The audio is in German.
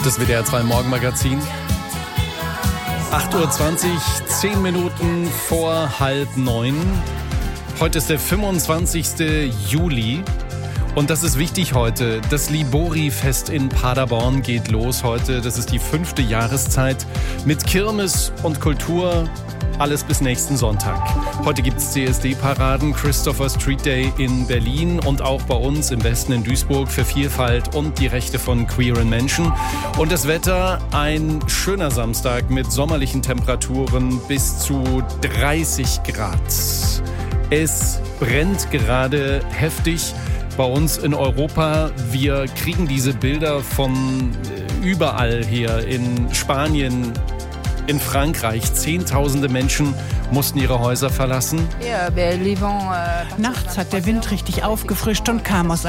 Das WDR 2 Morgenmagazin. 8.20 Uhr, 10 Minuten vor 8:30. Heute ist der 25. Juli. Und das ist wichtig heute. Das Libori-Fest in Paderborn geht los heute. Das ist die 5. Jahreszeit mit Kirmes und Kultur. Alles bis nächsten Sonntag. Heute gibt es CSD-Paraden, Christopher Street Day in Berlin und auch bei uns im Westen in Duisburg für Vielfalt und die Rechte von queeren Menschen. Und das Wetter, ein schöner Samstag mit sommerlichen Temperaturen bis zu 30 Grad. Es brennt gerade heftig bei uns in Europa. Wir kriegen diese Bilder von überall hier in Spanien, in Frankreich. Zehntausende Menschen mussten ihre Häuser verlassen. Nachts hat der Wind richtig aufgefrischt und kam aus